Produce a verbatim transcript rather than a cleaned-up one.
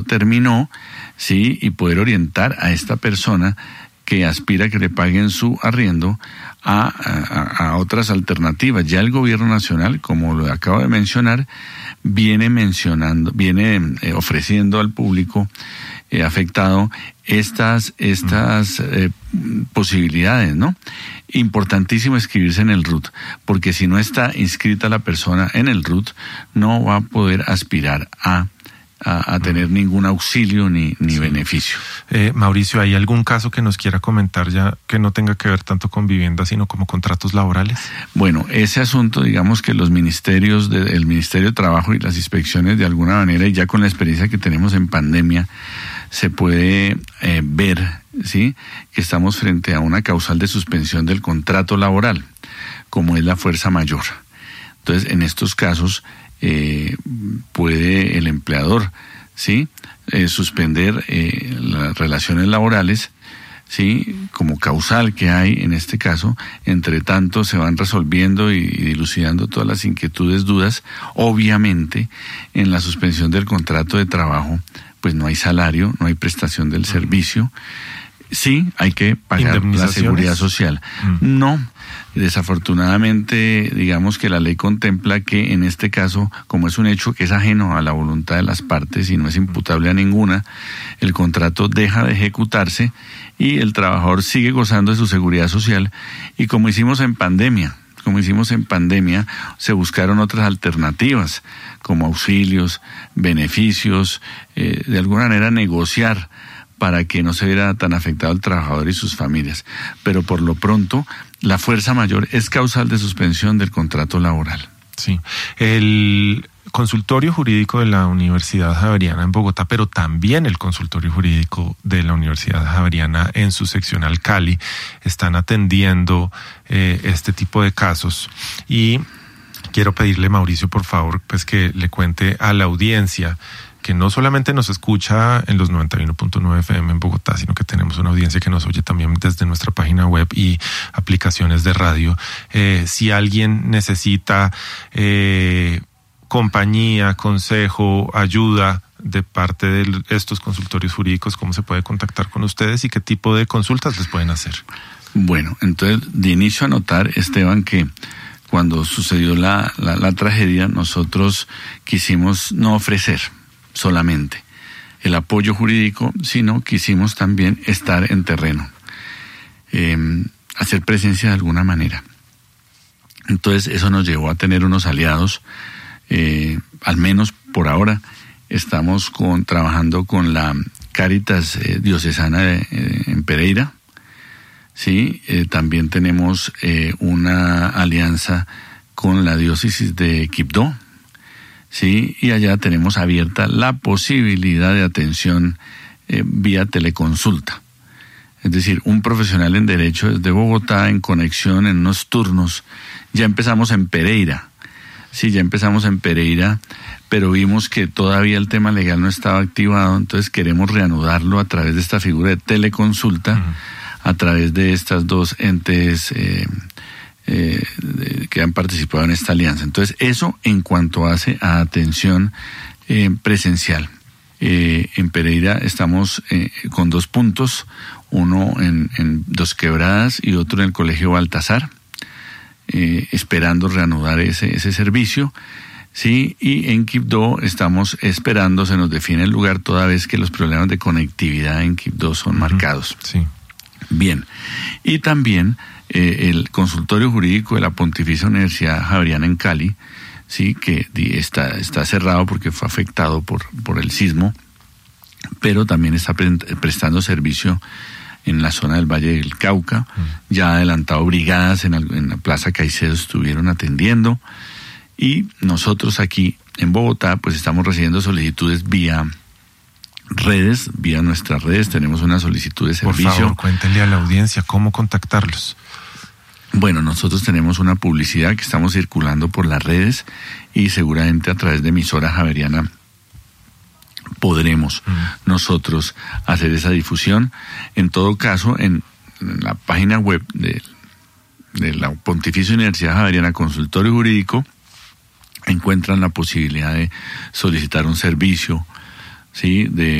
terminó, sí, y poder orientar a esta persona que aspira a que le paguen su arriendo a, a, a otras alternativas. Ya el gobierno nacional, como lo acabo de mencionar, viene mencionando, viene eh, ofreciendo al público eh, afectado estas, estas eh, posibilidades, ¿no? Importantísimo inscribirse en el R U T, porque si no está inscrita la persona en el R U T, no va a poder aspirar a A, a tener ningún auxilio ni, ni sí. beneficio. Eh, Mauricio, ¿hay algún caso que nos quiera comentar ya que no tenga que ver tanto con vivienda, sino como contratos laborales? Bueno, ese asunto, digamos que los ministerios, de, el Ministerio de Trabajo y las inspecciones de alguna manera, y ya con la experiencia que tenemos en pandemia, se puede eh, ver, ¿sí?, que estamos frente a una causal de suspensión del contrato laboral, como es la fuerza mayor. Entonces, en estos casos, Eh, puede el empleador, sí, eh, suspender eh, las relaciones laborales, sí, como causal que hay en este caso. Entre tanto se van resolviendo y, y dilucidando todas las inquietudes, dudas. Obviamente, en la suspensión del contrato de trabajo, pues no hay salario, no hay prestación del servicio. Sí, hay que pagar la seguridad social. Mm. No. Desafortunadamente, digamos que la ley contempla que en este caso, como es un hecho que es ajeno a la voluntad de las partes y no es imputable a ninguna, el contrato deja de ejecutarse y el trabajador sigue gozando de su seguridad social. Y como hicimos en pandemia, como hicimos en pandemia, se buscaron otras alternativas, como auxilios, beneficios, eh, de alguna manera negociar para que no se viera tan afectado el trabajador y sus familias. Pero por lo pronto, la fuerza mayor es causal de suspensión del contrato laboral. Sí. El consultorio jurídico de la Universidad Javeriana en Bogotá, pero también el consultorio jurídico de la Universidad Javeriana en su seccional Cali, están atendiendo eh, este tipo de casos. Y quiero pedirle, Mauricio, por favor, pues que le cuente a la audiencia que no solamente nos escucha en los noventa y uno punto nueve F M en Bogotá, sino que tenemos una audiencia que nos oye también desde nuestra página web y aplicaciones de radio. Eh, si alguien necesita eh, compañía, consejo, ayuda de parte de estos consultorios jurídicos, ¿cómo se puede contactar con ustedes y qué tipo de consultas les pueden hacer? Bueno, entonces, de inicio anotar, Esteban, que cuando sucedió la, la, la tragedia, nosotros quisimos no ofrecer solamente el apoyo jurídico, sino quisimos también estar en terreno, eh, hacer presencia de alguna manera. Entonces eso nos llevó a tener unos aliados, eh, al menos por ahora estamos con, trabajando con la Cáritas eh, Diocesana de, eh, en Pereira, sí, eh, también tenemos eh, una alianza con la diócesis de Quibdó. Sí, y allá tenemos abierta la posibilidad de atención eh, vía teleconsulta. Es decir, un profesional en derecho desde Bogotá en conexión en unos turnos. Ya empezamos en Pereira. Sí, ya empezamos en Pereira, pero vimos que todavía el tema legal no estaba activado, entonces queremos reanudarlo a través de esta figura de teleconsulta, uh-huh. a través de estas dos entes eh, Eh, que han participado en esta alianza. Entonces, eso en cuanto hace a atención eh, presencial. Eh, en Pereira estamos eh, con dos puntos, uno en, en Dos Quebradas y otro en el Colegio Baltasar, eh, esperando reanudar ese, ese servicio. Sí, y en Quibdó estamos esperando, se nos define el lugar toda vez que los problemas de conectividad en Quibdó son uh-huh. marcados. Sí. Bien, y también Eh, el consultorio jurídico de la Pontificia Universidad Javeriana en Cali, sí, que está, está cerrado porque fue afectado por, por el sismo, pero también está pre- prestando servicio en la zona del Valle del Cauca. Mm. Ya ha adelantado brigadas en, el, en la Plaza Caicedo, estuvieron atendiendo, y nosotros aquí en Bogotá pues estamos recibiendo solicitudes vía redes, vía nuestras redes. Tenemos una solicitud de servicio. Por favor, cuéntenle a la audiencia cómo contactarlos. Bueno, nosotros tenemos una publicidad que estamos circulando por las redes y seguramente a través de emisora javeriana podremos mm. nosotros hacer esa difusión. En todo caso, en, en la página web de, de la Pontificia Universidad Javeriana Consultorio Jurídico encuentran la posibilidad de solicitar un servicio, ¿sí?, de